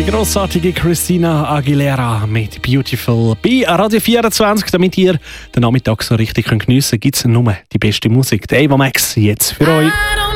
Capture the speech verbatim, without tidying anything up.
Die grossartige Christina Aguilera mit Beautiful. Bei Radio vierundzwanzig, damit ihr den Nachmittag so richtig geniessen könnt, gibt es nur die beste Musik. Der Ava Max jetzt für euch.